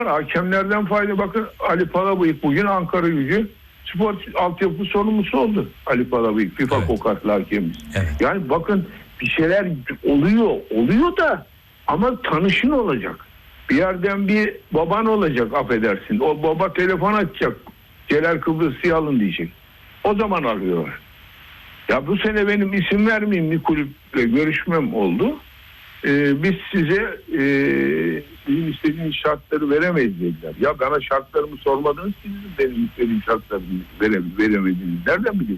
Hakemlerden fayda. Bakın Ali Palabıyık bugün Ankaragücü spor altyapı sorumlusu oldu. Ali Palabıyık FIFA Evet. kokatlı hakemimiz. Evet. Yani bakın bir şeyler oluyor da ama tanışın olacak. Bir yerden bir baban olacak, affedersin. O baba telefon açacak. Celal Kıbrıs'ı alın diyecek. O zaman arıyorlar. Ya bu sene benim isim vermeyeyim, bir kulüple görüşmem oldu. Biz size bizim istediğiniz şartları veremeyiz dediler. Ya bana şartlarımı sormadınız ki benim istediğim şartlarımı veremediniz. Nereden biliyorsunuz?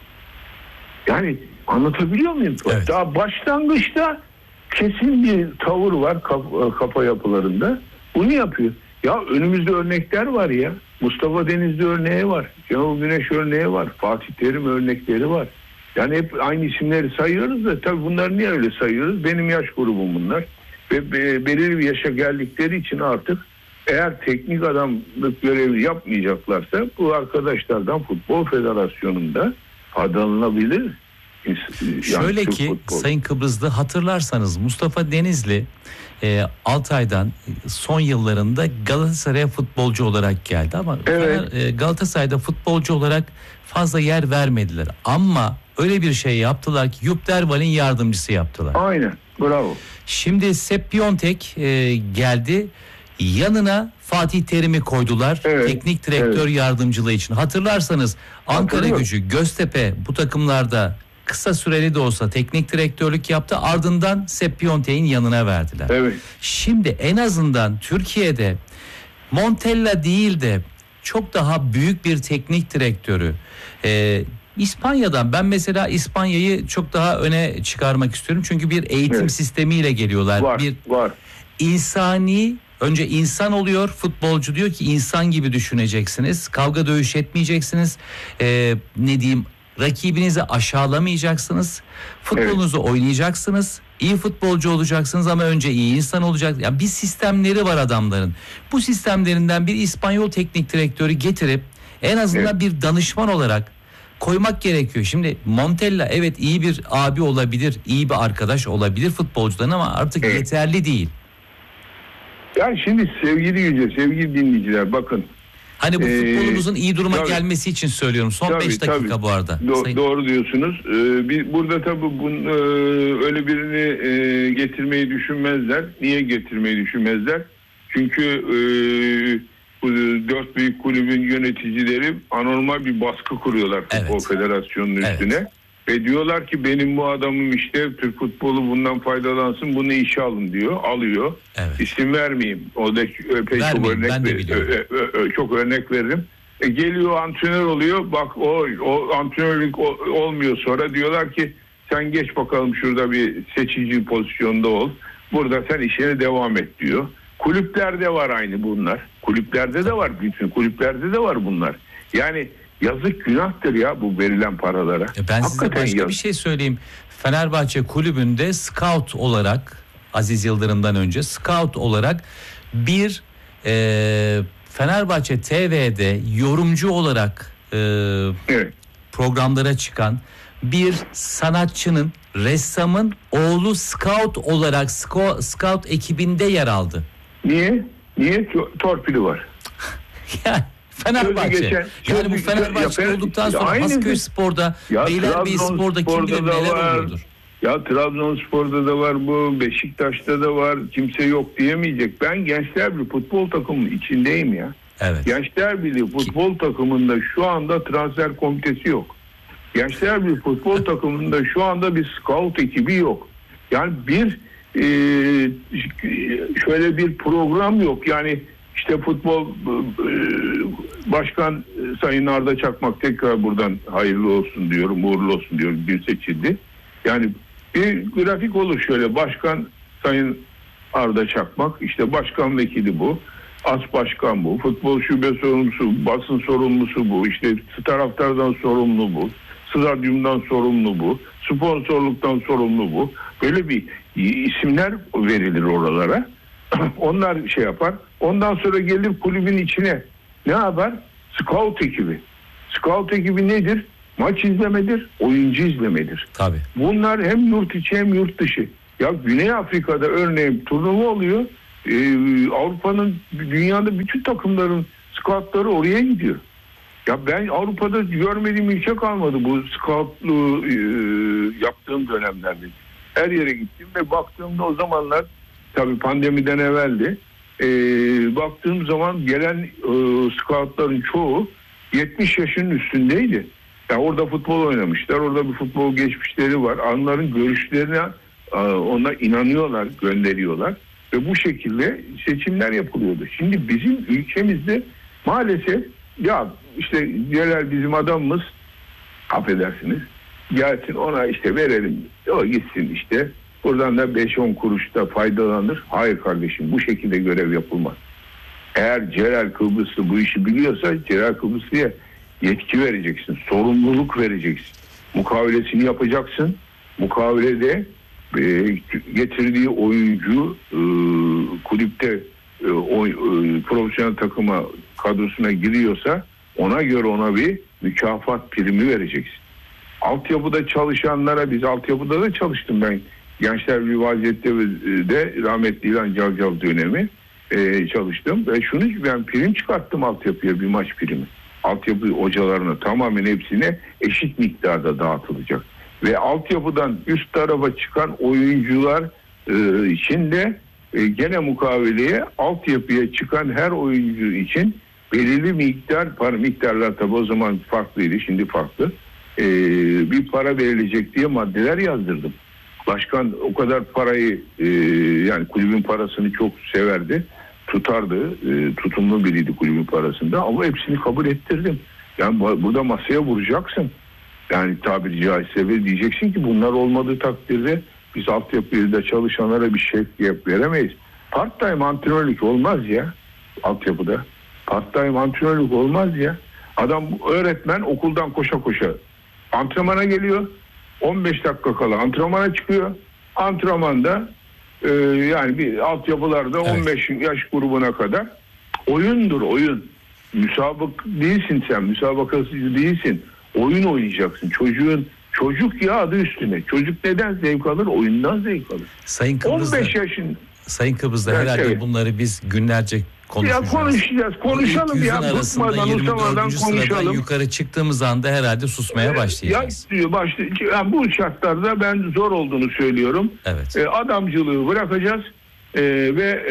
Yani anlatabiliyor muyum? Evet. Daha başlangıçta kesin bir tavır var kafa yapılarında. Bunu yapıyor. Ya önümüzde örnekler var ya. Mustafa Denizli örneği var. Şenol Güneş örneği var. Fatih Terim örnekleri var. Yani hep aynı isimleri sayıyoruz da tabii bunları niye öyle sayıyoruz? Benim yaş grubum bunlar. Ve belirli bir yaşa geldikleri için artık eğer teknik adamlık görevi yapmayacaklarsa bu arkadaşlardan Futbol Federasyonu'nda faydalanabilir. Şöyle ki futbol. Sayın Kıbrıslı, hatırlarsanız Mustafa Denizli Altay'dan son yıllarında Galatasaray'a futbolcu olarak geldi ama Evet. Galatasaray'da futbolcu olarak fazla yer vermediler. Ama öyle bir şey yaptılar ki Jupp Derwal'in yardımcısı yaptılar. Aynen. Bravo. Şimdi Sepp Piontek geldi. Yanına Fatih Terim'i koydular. Evet, Teknik direktör yardımcılığı için. Hatırlarsanız Ankaragücü, Göztepe bu takımlarda kısa süreli de olsa teknik direktörlük yaptı. Ardından Sepp Piontek'in yanına verdiler. Evet. Şimdi en azından Türkiye'de Montella değil de çok daha büyük bir teknik direktörü, İspanya'dan, ben mesela İspanya'yı çok daha öne çıkarmak istiyorum. Çünkü bir eğitim sistemiyle geliyorlar. Var. İnsani, önce insan oluyor futbolcu, diyor ki insan gibi düşüneceksiniz. Kavga dövüş etmeyeceksiniz. Rakibinizi aşağılamayacaksınız. Futbolunuzu oynayacaksınız. İyi futbolcu olacaksınız ama önce iyi insan olacak. Yani bir sistemleri var adamların. Bu sistemlerinden bir İspanyol teknik direktörü getirip en azından bir danışman olarak koymak gerekiyor. Şimdi Montella evet iyi bir abi olabilir, iyi bir arkadaş olabilir futbolcudan ama artık yeterli değil. Yani şimdi sevgili dinleyiciler, bakın. Hani bu futbolumuzun iyi duruma gelmesi için söylüyorum. Son 5 dakika bu arada. Doğru diyorsunuz. Burada tabii öyle birini getirmeyi düşünmezler. Niye getirmeyi düşünmezler? Çünkü bu 4 büyük kulübün yöneticileri anormal bir baskı kuruyorlar Futbol Federasyonu'nun üstüne. Ve diyorlar ki benim bu adamım işte Türk futbolu bundan faydalansın, bunu işe alın diyor. Alıyor. Evet. İsim vermeyeyim. O da çok örnek veririm. Geliyor antrenör oluyor. Bak o antrenörlük olmuyor, sonra diyorlar ki sen geç bakalım şurada bir seçici pozisyonda ol. Burada sen işine devam et diyor. Kulüplerde var aynı bunlar. Kulüplerde de var. Bütün kulüplerde de var bunlar. Yani yazık, günahtır ya bu verilen paralara. Ben size başka bir şey söyleyeyim. Fenerbahçe kulübünde scout olarak, Aziz Yıldırım'dan önce scout olarak bir Fenerbahçe TV'de yorumcu olarak programlara çıkan bir sanatçının, ressamın oğlu scout olarak scout ekibinde yer aldı. Niye? Torpili var. Fenerbahçe. Yani bu Fenerbahçe olduktan sonra Hasköy Spor'da, Beylerbeyi Spor'da kim bilir neler oluyordur. Ya Trabzonspor'da da var bu, Beşiktaş'ta da var. Kimse yok diyemeyecek. Ben Gençler Birliği futbol takımının içindeyim ya. Evet. Gençler Birliği futbol takımında şu anda transfer komitesi yok. Gençler Birliği futbol takımında şu anda bir scout ekibi yok. Yani şöyle bir program yok. Yani işte futbol başkan Sayın Arda Çakmak, tekrar buradan hayırlı olsun diyorum, uğurlu olsun diyorum, bir seçildi. Yani bir grafik olur şöyle: başkan Sayın Arda Çakmak, işte başkan vekili bu, as başkan bu, futbol şube sorumlusu, basın sorumlusu bu, işte taraftardan sorumlu bu, stadyumdan sorumlu bu, sponsorluktan sorumlu bu. Böyle bir isimler verilir oralara. Onlar şey yapar. Ondan sonra gelir kulübün içine. Ne yapar? Scout ekibi. Scout ekibi nedir? Maç izlemedir, oyuncu izlemedir. Tabii. Bunlar hem yurt içi hem yurt dışı. Ya Güney Afrika'da örneğin turnuva oluyor. Avrupa'nın, dünyada bütün takımların scoutları oraya gidiyor. Ya ben Avrupa'da görmediğim ülke kalmadı bu scoutluğu yaptığım dönemlerde. Her yere gittim ve baktığımda o zamanlar, tabii pandemiden evveldi, baktığım zaman gelen scoutların çoğu 70 yaşının üstündeydi. Yani orada futbol oynamışlar, orada bir futbol geçmişleri var. Onların görüşlerine ona inanıyorlar, gönderiyorlar ve bu şekilde seçimler yapılıyordu. Şimdi bizim ülkemizde maalesef ya işte Celal bizim adamımız, affedersiniz, gelsin ona işte verelim, o gitsin işte buradan da 5-10 kuruş da faydalanır. Hayır kardeşim, bu şekilde görev yapılmaz. Eğer Celal Kıbrıslı bu işi biliyorsa Celal Kıbrıslı'ya yetki vereceksin, sorumluluk vereceksin. Mukavelesini yapacaksın. Mukavelede getirdiği oyuncu kulüpte profesyonel takıma kadrosuna giriyorsa ona göre ona bir mükafat primi vereceksin. Altyapıda çalışanlara, biz altyapıda da çalıştım ben. Gençler bir vaziyette de rahmetli İlhan Cavcav dönemi çalıştım ve şunu ben prim çıkarttım altyapıya, bir maç primi. Altyapı hocalarına tamamen hepsine eşit miktarda dağıtılacak. Ve altyapıdan üst tarafa çıkan oyuncular için de gene mukaveleye altyapıya çıkan her oyuncu için belirli miktar, para miktarlar tabi o zaman farklıydı, şimdi farklı. Bir para verilecek diye maddeler yazdırdım. Başkan o kadar parayı yani kulübün parasını çok severdi, tutardı, tutumlu biriydi kulübün parasında ama hepsini kabul ettirdim. Yani burada masaya vuracaksın. Yani tabiri caizse ve diyeceksin ki bunlar olmadığı takdirde biz altyapıda çalışanlara bir şey veremeyiz. Part-time antrenörlük olmaz ya altyapıda. Part-time antrenörlük olmaz ya. Adam öğretmen okuldan koşa koşa antrenmana geliyor. 15 dakika kala antrenmana çıkıyor. Antrenmanda yani bir altyapılarda evet. 15 yaş grubuna kadar oyundur oyun. Müsabak değilsin sen. Müsabakasız değilsin. Oyun oynayacaksın. Çocuk ya adı üstüne. Çocuk neden zevk alır? Oyundan zevk alır. Sayın Kıbrıs'ta, 15 yaşın. Sayın Kıbrıs'ta herhalde evet. Bunları biz günlerce konuşacağız. Konuşalım ya. Arasında 24. sıradan yukarı çıktığımız anda herhalde susmaya başlayacağız. Yani bu şartlarda ben zor olduğunu söylüyorum. Evet. Adamcılığı bırakacağız ve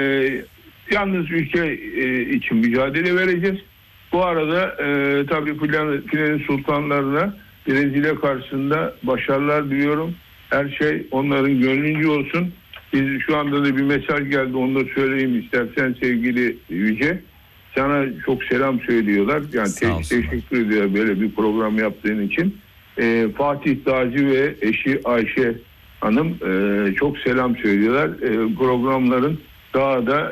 yalnız ülke için mücadele vereceğiz. Bu arada tabii Filenin sultanlarına Brezilya karşısında başarılar diliyorum. Her şey onların gönlünce olsun. Biz şu anda da bir mesaj geldi, onu da söyleyeyim istersen sevgili Yüce. Sana çok selam söylüyorlar. Yani teşekkür ediyorum böyle bir program yaptığın için. Fatih Dağcı ve eşi Ayşe Hanım çok selam söylüyorlar. Programların daha da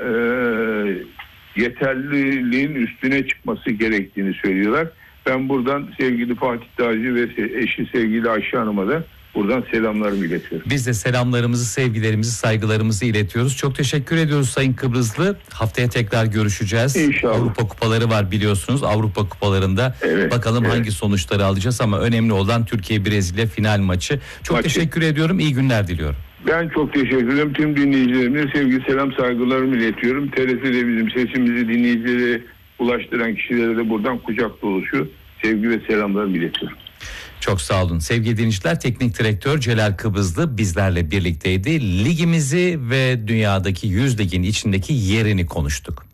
yeterliliğin üstüne çıkması gerektiğini söylüyorlar. Ben buradan sevgili Fatih Dağcı ve eşi sevgili Ayşe Hanım'a da buradan selamlarımı iletiyorum. Biz de selamlarımızı, sevgilerimizi, saygılarımızı iletiyoruz. Çok teşekkür ediyoruz Sayın Kıbrıslı. Haftaya tekrar görüşeceğiz. İnşallah. Avrupa kupaları var biliyorsunuz. Avrupa kupalarında bakalım hangi sonuçları alacağız ama önemli olan Türkiye-Brezilya final maçı. Çok teşekkür ediyorum. İyi günler diliyorum. Ben çok teşekkür ederim. Tüm dinleyicilerime sevgi, selam, saygılarımı iletiyorum. TRT'de bizim sesimizi dinleyicilere ulaştıran kişilere de buradan kucak dolusu sevgi ve selamlarımı iletiyorum. Çok sağ olun. Sevgili dinleyiciler, teknik direktör Celal Kıbrıslı bizlerle birlikteydi. Ligimizi ve dünyadaki 100 ligin içindeki yerini konuştuk.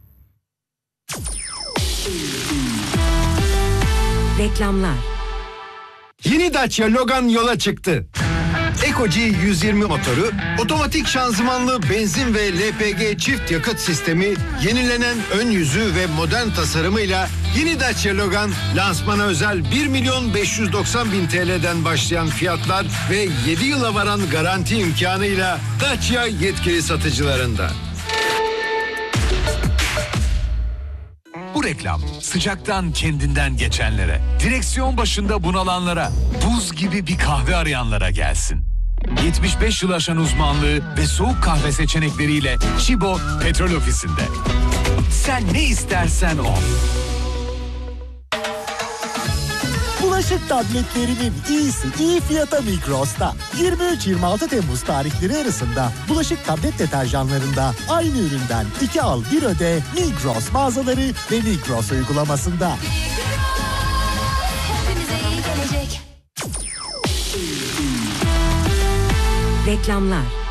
Reklamlar. Yeni Dacia Logan yola çıktı. Eco-G 120 motoru, otomatik şanzımanlı benzin ve LPG çift yakıt sistemi, yenilenen ön yüzü ve modern tasarımıyla yeni Dacia Logan lansmana özel 1.590.000 TL'den başlayan fiyatlar ve 7 yıla varan garanti imkanıyla Dacia yetkili satıcılarında. Bu reklam sıcaktan kendinden geçenlere, direksiyon başında bunalanlara, buz gibi bir kahve arayanlara gelsin. 75 yıl aşan uzmanlığı ve soğuk kahve seçenekleriyle Chibo Petrol Ofisi'nde. Sen ne istersen o. Bulaşık tabletlerinin iyisi iyi fiyata Migros'ta. 23-26 Temmuz tarihleri arasında bulaşık tablet deterjanlarında aynı üründen 2 al 1 öde Migros mağazaları ve Migros uygulamasında. Hepimize iyi gelecek. Reklamlar.